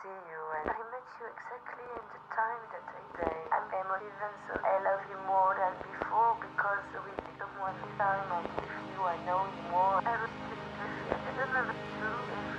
see you, and I met you exactly in the time that I say I'm emotive, so I love you more than before because with someone this time I'm with you, I know you more. I really love you. I don't know what to do.